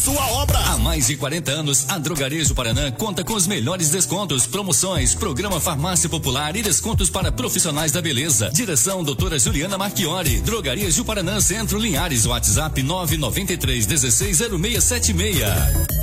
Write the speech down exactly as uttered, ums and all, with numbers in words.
sua obra. Há mais de quarenta anos, a Drogaria Ju Paranã conta com os melhores descontos, promoções, programa Farmácia Popular e descontos para profissionais da beleza. Direção doutora Juliana Marchiori. Drogaria Ju Paranã, Centro Linhares, WhatsApp nove nove três um seis zero seis sete seis.